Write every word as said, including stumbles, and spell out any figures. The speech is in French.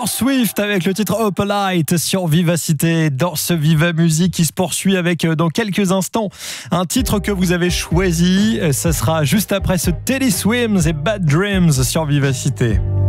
Taylor Swift avec le titre Opalite sur Vivacité dans ce Viva Musique qui se poursuit avec dans quelques instants un titre que vous avez choisi. Ce sera juste après ce Teddy Swims et Bad Dreams sur Vivacité.